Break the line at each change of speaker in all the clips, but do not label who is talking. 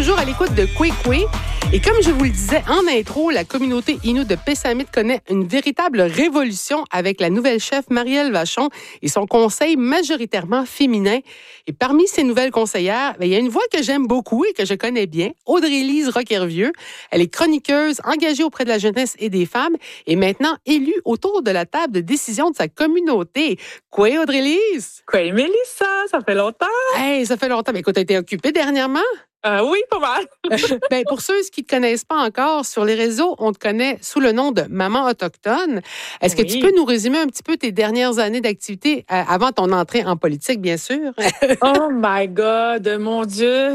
toujours à l'écoute de Kwekwe. Et comme je vous le disais en intro, la communauté Innu de Pessamit connaît une véritable révolution avec la nouvelle chef Marielle Vachon et son conseil majoritairement féminin. Et parmi ces nouvelles conseillères, il y a une voix que j'aime beaucoup et que je connais bien, Audrey-Lise Roquervieux. Elle est chroniqueuse, engagée auprès de la jeunesse et des femmes et maintenant élue autour de la table de décision de sa communauté. Quoi, Audrey-Lise?
Quoi, Mélissa, ça fait longtemps.
Hey, ça fait longtemps. Mais écoute, t'as été occupée dernièrement?
Oui, pas mal.
Pour ceux qui ne te connaissent pas encore, sur les réseaux, on te connaît sous le nom de Maman Autochtone. Est-ce que tu peux nous résumer un petit peu tes dernières années d'activité avant ton entrée en politique, bien sûr?
Oh my God, mon Dieu,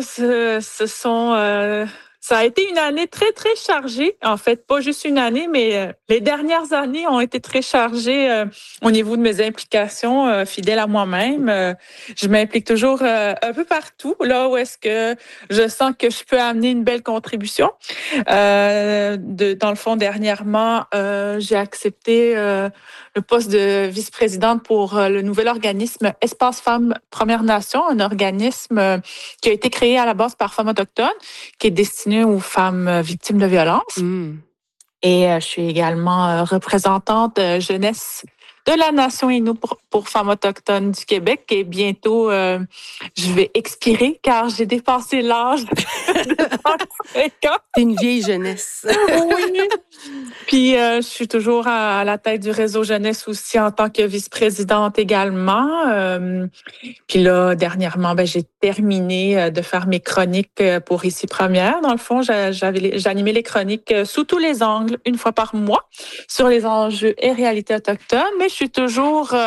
ça a été une année très, très chargée. En fait, pas juste une année, mais les dernières années ont été très chargées au niveau de mes implications fidèles à moi-même. Je m'implique toujours un peu partout, là où est-ce que je sens que je peux amener une belle contribution. Dans le fond, dernièrement, j'ai accepté le poste de vice-présidente pour le nouvel organisme Espace Femmes Premières Nations, un organisme qui a été créé à la base par Femmes autochtones, qui est destiné aux femmes victimes de violences. Et je suis également représentante jeunesse de la Nation Innu pour femmes autochtones du Québec. Et bientôt, je vais expirer car j'ai dépassé l'âge de 35 ans.
T'es une vieille jeunesse.
Oui. Puis, je suis toujours à la tête du réseau jeunesse aussi en tant que vice-présidente également. Puis là, dernièrement, j'ai terminé de faire mes chroniques pour Ici Première. Dans le fond, j'animais les chroniques sous tous les angles, une fois par mois, sur les enjeux et réalités autochtones. Mais je suis toujours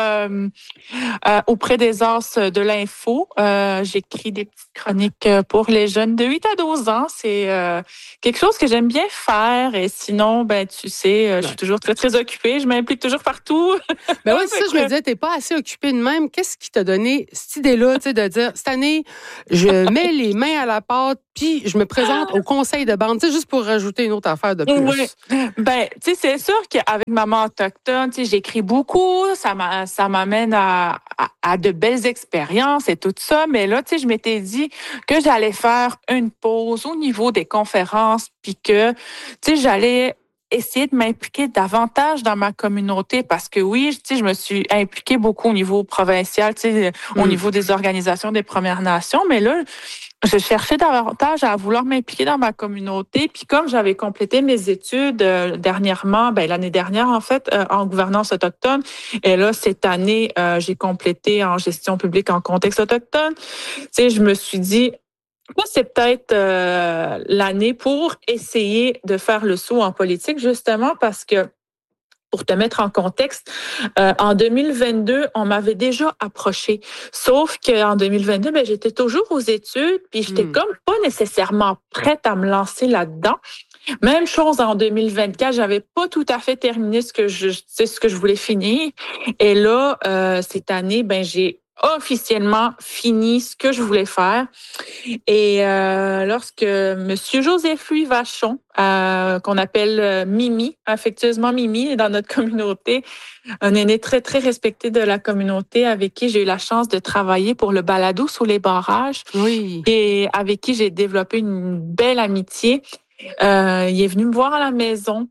auprès des as de l'info. J'écris des petites chroniques pour les jeunes de 8 à 12 ans. C'est quelque chose que j'aime bien faire. Et sinon, tu sais, je suis toujours très, très occupée. Je m'implique toujours partout.
Oui, c'est ça, je me disais, t'es pas assez occupée de même. Qu'est-ce qui t'a donné cette idée-là, tu sais, de dire, cette année, je mets les mains à la pâte, puis je me présente au conseil de bande, tu sais, juste pour rajouter une autre affaire de plus.
Oui. Tu sais, c'est sûr qu'avec Maman Autochtone, tu sais, j'écris beaucoup. Ça m'amène à de belles expériences et tout ça. Mais là, tu sais, je m'étais dit que j'allais faire une pause au niveau des conférences, puis que, tu sais, j'allais essayer de m'impliquer davantage dans ma communauté parce que oui, tu sais, je me suis impliquée beaucoup au niveau provincial, tu sais, au niveau des organisations des Premières Nations, mais là, je cherchais davantage à vouloir m'impliquer dans ma communauté. Puis comme j'avais complété mes études dernièrement, l'année dernière en fait, en gouvernance autochtone, et là cette année, j'ai complété en gestion publique en contexte autochtone. Tu sais, je me suis dit c'est peut-être l'année pour essayer de faire le saut en politique, justement parce que, pour te mettre en contexte, en 2022, on m'avait déjà approché. Sauf qu'en 2022, j'étais toujours aux études, puis j'étais comme pas nécessairement prête à me lancer là-dedans. Même chose en 2024, j'avais pas tout à fait terminé ce que je voulais finir. Et là, cette année, j'ai officiellement fini ce que je voulais faire. Et lorsque Monsieur Joseph-Louis Vachon, qu'on appelle Mimi, affectueusement Mimi, est dans notre communauté, un aîné très, très respecté de la communauté avec qui j'ai eu la chance de travailler pour le balado sous les barrages.
Oui.
Et avec qui j'ai développé une belle amitié. Il est venu me voir à la maison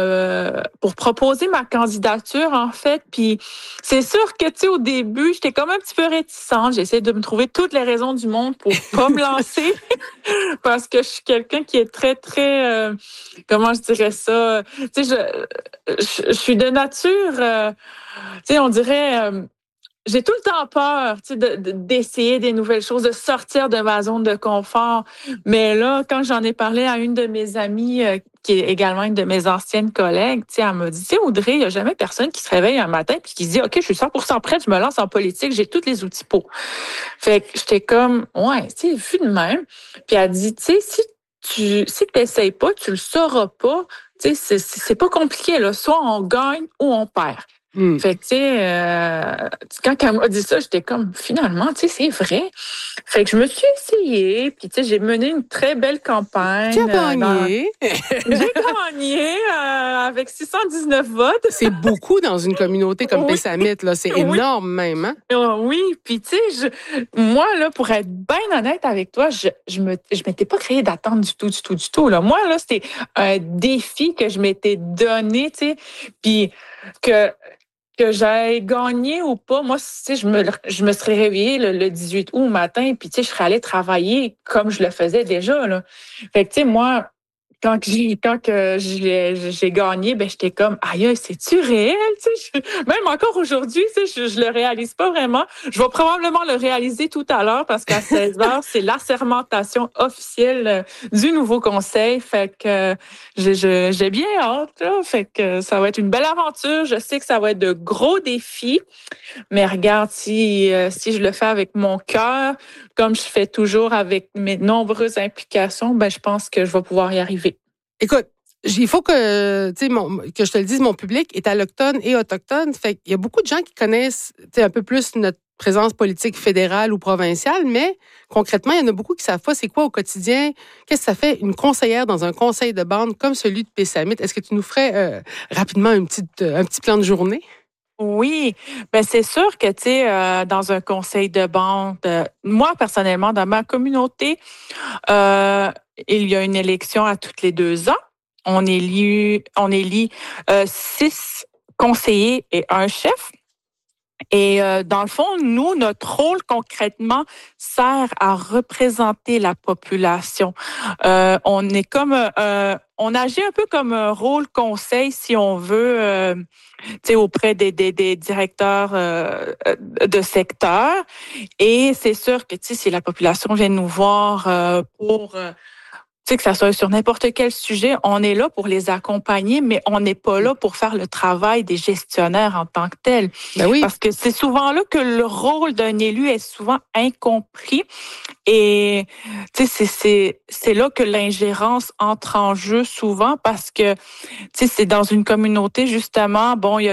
pour proposer ma candidature, en fait. Puis c'est sûr que, tu sais, au début, j'étais comme un petit peu réticente. J'essaie de me trouver toutes les raisons du monde pour pas me lancer parce que je suis quelqu'un qui est très, très, comment je dirais ça? Tu sais, je suis de nature, tu sais, on dirait... j'ai tout le temps peur, tu sais, d'essayer des nouvelles choses, de sortir de ma zone de confort. Mais là, quand j'en ai parlé à une de mes amies, qui est également une de mes anciennes collègues, tu sais, elle m'a dit, tu sais, Audrey, il n'y a jamais personne qui se réveille un matin puis qui se dit, OK, je suis 100% prête, je me lance en politique, j'ai tous les outils pour. Fait que j'étais comme, ouais, tu sais, vu de même. Puis elle dit, tu sais, si tu n'essayes pas, tu le sauras pas. Tu sais, c'est pas compliqué, là. Soit on gagne ou on perd. Fait que, tu sais, quand elle m'a dit ça, j'étais comme, finalement, tu sais, c'est vrai. Fait que je me suis essayée, puis, tu sais, j'ai mené une très belle
Tu as
campagne.
gagné.
J'ai gagné avec 619 votes.
C'est beaucoup dans une communauté comme
Oui,
Pessamit, là. C'est
oui.
énorme même, hein?
Oui, puis tu sais, moi, là, pour être bien honnête avec toi, je m'étais pas créé d'attente du tout, là. Moi, là, c'était un défi que je m'étais donné, tu sais, puis que, que j'aille gagné ou pas. Moi, tu sais, je me serais réveillée le 18 août matin, puis tu sais, je serais allée travailler comme je le faisais déjà, là. Fait que, tu sais, moi, quand j'ai gagné, ben j'étais comme aïe, c'est-tu réel? Tu sais, même encore aujourd'hui, tu sais, je le réalise pas vraiment. Je vais probablement le réaliser tout à l'heure parce qu'à 16 heures, c'est l'assermentation officielle du nouveau conseil. Fait que j'ai bien hâte, là. Fait que ça va être une belle aventure. Je sais que ça va être de gros défis, mais regarde, si je le fais avec mon cœur, comme je fais toujours avec mes nombreuses implications, ben je pense que je vais pouvoir y arriver.
Écoute, il faut que, que je te le dise, mon public est allochtone et autochtone. Fait qu'il y a beaucoup de gens qui connaissent, un peu plus notre présence politique fédérale ou provinciale, mais concrètement, il y en a beaucoup qui savent pas c'est quoi au quotidien, qu'est-ce que ça fait une conseillère dans un conseil de bande comme celui de Pessamit. Est-ce que tu nous ferais rapidement un petit plan de journée?
Oui, ben c'est sûr que tu sais dans un conseil de bande, moi personnellement dans ma communauté, euh, il y a une élection à toutes les 2 ans. On élit 6 conseillers et un chef. Et dans le fond, nous, notre rôle concrètement sert à représenter la population. On agit un peu comme un rôle conseil, si on veut, tu sais, auprès des directeurs de secteur. Et c'est sûr que, tu sais, si la population vient nous voir pour tu sais, que ça soit sur n'importe quel sujet, on est là pour les accompagner, mais on n'est pas là pour faire le travail des gestionnaires en tant que tel.
Ben oui.
Parce que c'est souvent là que le rôle d'un élu est souvent incompris. Et tu sais, c'est là que l'ingérence entre en jeu souvent parce que tu sais, c'est dans une communauté justement, bon, il y a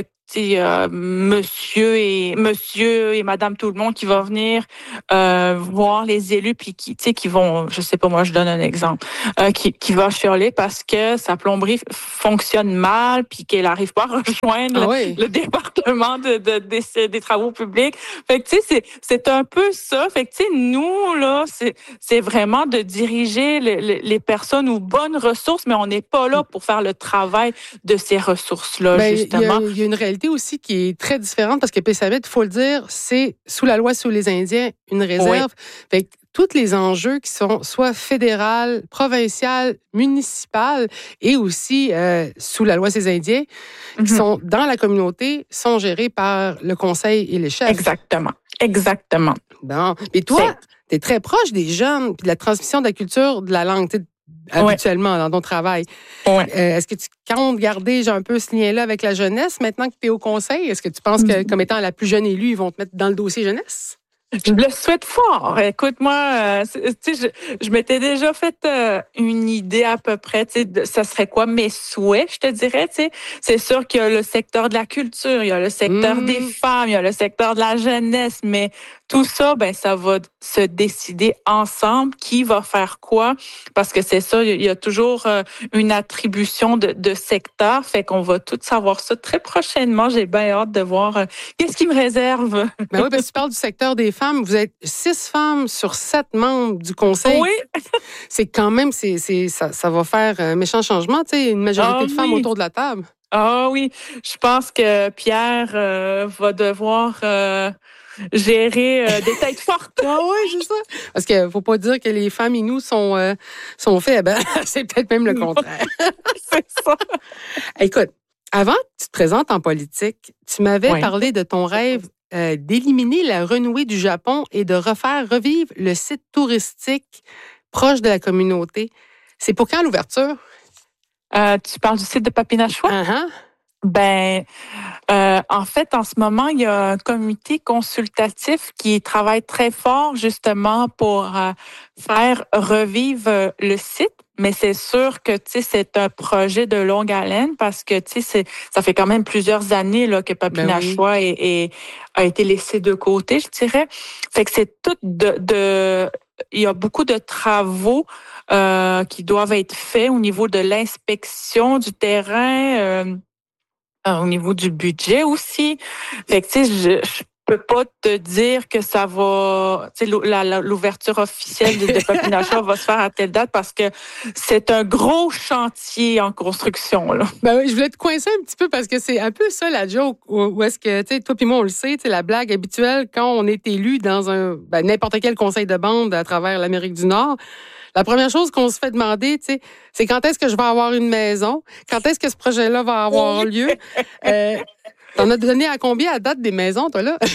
monsieur et madame tout le monde qui va venir voir les élus puis qui vont, je sais pas, moi je donne un exemple, qui va chialer parce que sa plomberie fonctionne mal puis qu'elle n'arrive pas à rejoindre le département des travaux publics. Fait que tu sais c'est un peu ça. Fait que tu sais nous là c'est vraiment de diriger les personnes aux bonnes ressources, mais on n'est pas là pour faire le travail de ces ressources-là, justement.
Il y a une réalité aussi qui est très différente parce que Pessamit, il faut le dire, c'est sous la loi sur les Indiens une réserve. Oui. Fait que tous les enjeux qui sont soit fédéral, provincial, municipal et aussi sous la loi sur les Indiens, qui sont dans la communauté, sont gérés par le conseil et les chefs.
Exactement.
Bon. Mais toi, tu es très proche des jeunes puis de la transmission de la culture de la langue. Habituellement dans ton travail.
Ouais.
Est-ce que tu comptes garder un peu ce lien-là avec la jeunesse maintenant que tu es au conseil? Est-ce que tu penses que, comme étant la plus jeune élue, ils vont te mettre dans le dossier jeunesse?
Je le souhaite fort. Écoute, moi, tu sais, je m'étais déjà fait une idée à peu près, tu sais, ça serait quoi mes souhaits, je te dirais, tu sais. C'est sûr qu'il y a le secteur de la culture, il y a le secteur des femmes, il y a le secteur de la jeunesse, mais tout ça, ben, ça va se décider ensemble qui va faire quoi, parce que c'est ça, il y a toujours une attribution de secteur, fait qu'on va tout savoir ça très prochainement. J'ai bien hâte de voir qu'est-ce qui me réserve.
Ben oui, parce que tu parles du secteur des femmes. Vous êtes 6 femmes sur 7 membres du conseil.
Oui.
C'est quand même, ça va faire un méchant changement, tu sais, une majorité de femmes autour de la table.
Ah oui, je pense que Pierre va devoir gérer des têtes fortes.
Ah oui, c'est ça. Parce qu'il ne faut pas dire que les femmes inoues sont faibles. C'est peut-être même le contraire.
C'est ça.
Écoute, avant que tu te présentes en politique, tu m'avais parlé de ton rêve d'éliminer la renouée du Japon et de refaire revivre le site touristique proche de la communauté. C'est pour quand l'ouverture?
Tu parles du site de Papinachois?
Uh-huh.
Ben, en fait, en ce moment, il y a un comité consultatif qui travaille très fort justement pour faire revivre le site. Mais c'est sûr que, tu sais, c'est un projet de longue haleine parce que, tu sais, ça fait quand même plusieurs années là, que
Ben oui.
Papinachois a été laissé de côté, je dirais. Fait que c'est tout il y a beaucoup de travaux qui doivent être faits au niveau de l'inspection du terrain, au niveau du budget aussi. Fait que, tu sais, je peux pas te dire que ça va, tu sais, l'ouverture officielle de Papinacha va se faire à telle date parce que c'est un gros chantier en construction, là.
Ben oui, je voulais te coincer un petit peu parce que c'est un peu ça la joke où est-ce que, tu sais, toi puis moi, on le sait, tu sais, la blague habituelle quand on est élu dans n'importe quel conseil de bande à travers l'Amérique du Nord, la première chose qu'on se fait demander, tu sais, c'est quand est-ce que je vais avoir une maison? Quand est-ce que ce projet-là va avoir lieu? Euh, T'en as donné à combien à date des maisons, toi, là?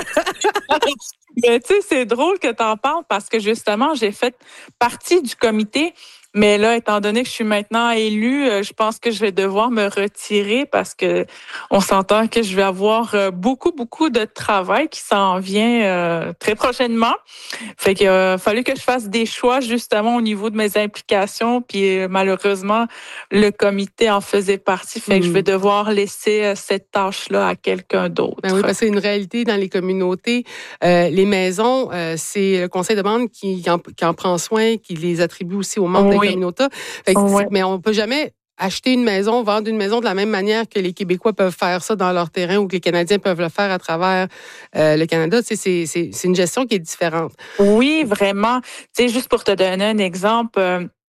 Mais tu sais, c'est drôle que tu en parles parce que justement, j'ai fait partie du comité. Mais là, étant donné que je suis maintenant élue, je pense que je vais devoir me retirer parce que on s'entend que je vais avoir beaucoup de travail qui s'en vient très prochainement. Fait qu'il a fallu que je fasse des choix justement au niveau de mes implications. Puis malheureusement, le comité en faisait partie. Fait que je vais devoir laisser cette tâche-là à quelqu'un
Ben oui,
d'autre.
parce que c'est une réalité dans les communautés. Les maisons, c'est le conseil de bande qui en prend soin, qui les attribue aussi aux membres des
Oui,
communautés. Fait que
oui.
mais on peut jamais acheter une maison, vendre une maison de la même manière que les Québécois peuvent faire ça dans leur terrain ou que les Canadiens peuvent le faire à travers le Canada. Tu sais, c'est une gestion qui est différente.
Oui, vraiment. Tu sais, juste pour te donner un exemple,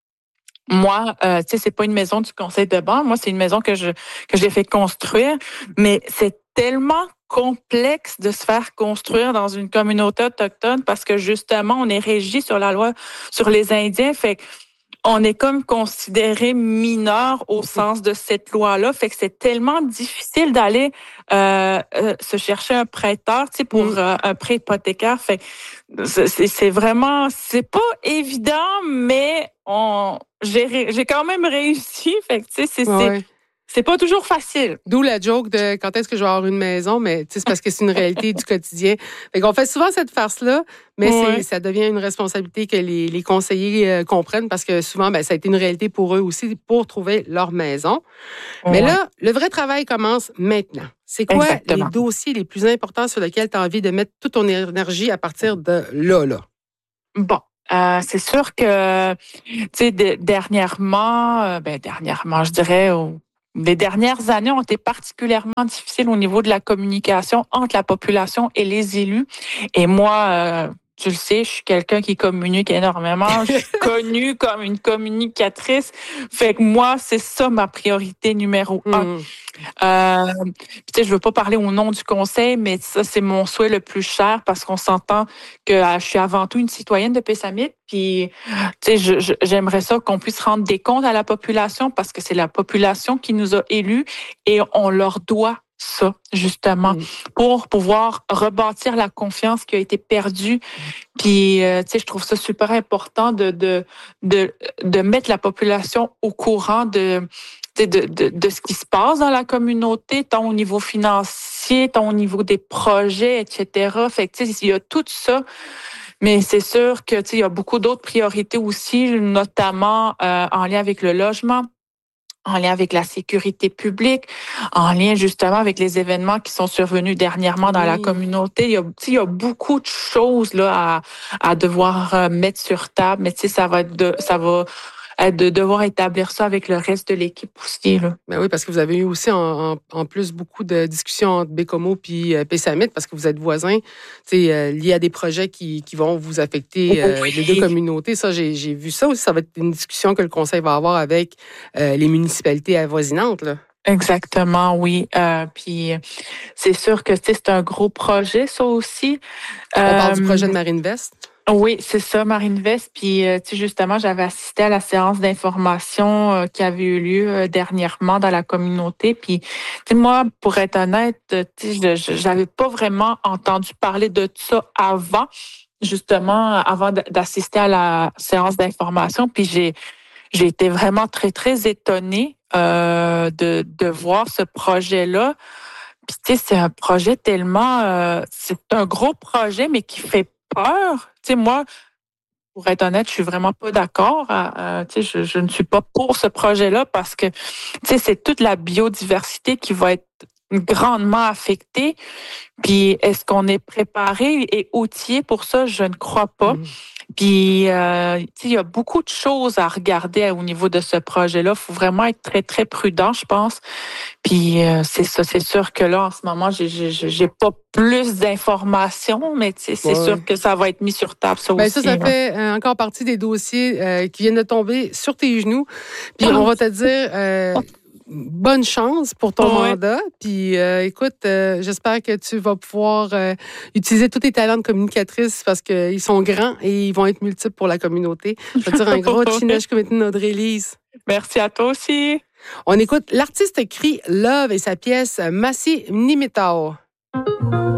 moi, tu sais, c'est pas une maison du conseil de bande. Moi, c'est une maison que j'ai fait construire, mais c'est tellement complexe de se faire construire dans une communauté autochtone parce que justement, on est régi sur la loi sur les Indiens. Fait que on est comme considéré mineur au sens de cette loi-là. Fait que c'est tellement difficile d'aller se chercher un prêteur, tu sais, pour un prêt hypothécaire. Fait que c'est vraiment, c'est pas évident, mais j'ai quand même réussi. Fait que, tu sais,
Ouais.
c'est pas toujours facile.
D'où la joke de quand est-ce que je vais avoir une maison, mais tu sais, c'est parce que c'est une réalité du quotidien. Fait qu'on fait souvent cette farce-là, mais
Ouais.
ça devient une responsabilité que les conseillers comprennent parce que souvent, ça a été une réalité pour eux aussi pour trouver leur maison. Mais
Ouais.
là, le vrai travail commence maintenant. C'est quoi les
Exactement.
dossiers les plus importants sur lesquels tu as envie de mettre toute ton énergie à partir de là, là?
Bon. C'est sûr que, tu sais, dernièrement, dernièrement, je dirais, les dernières années ont été particulièrement difficiles au niveau de la communication entre la population et les élus. Et moi, tu le sais, je suis quelqu'un qui communique énormément. Je suis connue comme une communicatrice. Fait que moi, c'est ça ma priorité numéro un.
Hum.
Tu sais, je veux pas parler au nom du conseil, mais ça, c'est mon souhait le plus cher parce qu'on s'entend que je suis avant tout une citoyenne de Pessamit. Puis, tu sais, j'aimerais ça qu'on puisse rendre des comptes à la population parce que c'est la population qui nous a élus et on leur doit ça, justement,
Hum.
pour pouvoir rebâtir la confiance qui a été perdue. Puis, tu sais, je trouve ça super important de mettre la population au courant de ce qui se passe dans la communauté, tant au niveau financier, tant au niveau des projets, etc. Fait que, tu sais, il y a tout ça. Mais c'est sûr que, tu sais, il y a beaucoup d'autres priorités aussi, notamment en lien avec le logement, en lien avec la sécurité publique, en lien justement avec les événements qui sont survenus dernièrement dans la
Oui.
communauté. Tu sais, il y a beaucoup de choses là à devoir mettre sur table, mais tu sais, ça va être de devoir établir ça avec le reste de l'équipe aussi, là.
Ben oui, parce que vous avez eu aussi en plus beaucoup de discussions entre Bécomo puis Pessamit parce que vous êtes voisins, liés à des projets qui vont vous affecter les deux
Oui.
communautés. Ça, j'ai vu ça aussi. Ça va être une discussion que le conseil va avoir avec les municipalités avoisinantes, là.
Exactement, oui. Puis c'est sûr que tu sais, c'est un gros projet, ça aussi.
On parle du projet
Euh,
de Marine Vest.
Oui, c'est ça, Marine Vest. Puis, tu sais, justement, j'avais assisté à la séance d'information qui avait eu lieu dernièrement dans la communauté. Puis, tu sais, moi, pour être honnête, tu sais, j'avais pas vraiment entendu parler de ça avant, justement, avant d'assister à la séance d'information. Puis, j'ai été vraiment très étonnée de voir ce projet-là. Puis, tu sais, c'est un projet tellement, c'est un gros projet, mais qui fait peur. Tu sais, moi, pour être honnête, je suis vraiment pas d'accord. Je ne suis pas pour ce projet-là parce que c'est toute la biodiversité qui va être grandement affectée. Puis est-ce qu'on est préparé et outillé pour ça? Je ne crois pas. Puis, il y a beaucoup de choses à regarder au niveau de ce projet-là. Il faut vraiment être très, très prudent, je pense. Puis, c'est ça. C'est sûr que là, en ce moment, j'ai pas plus d'informations, mais c'est sûr que ça va être mis sur table, ça aussi.
Ça fait encore partie des dossiers qui viennent de tomber sur tes genoux. Puis, on va te dire... bonne chance pour ton mandat. Puis, écoute, j'espère que tu vas pouvoir utiliser tous tes talents de communicatrice parce qu'ils sont grands et ils vont être multiples pour la communauté. Je veux dire un gros chinèche comme Audrey-Lise.
Merci à toi aussi.
On écoute l'artiste crie Love et sa pièce Massi Nimitao.